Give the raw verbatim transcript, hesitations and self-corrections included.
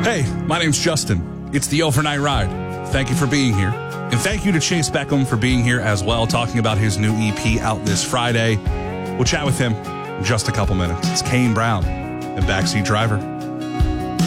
Hey, my name's Justin. It's the Overnight Ride. Thank you for being here. And thank you to Chase Beckham for being here as well, talking about his new E P out this Friday. We'll chat with him in just a couple minutes. It's Kane Brown and Backseat Driver.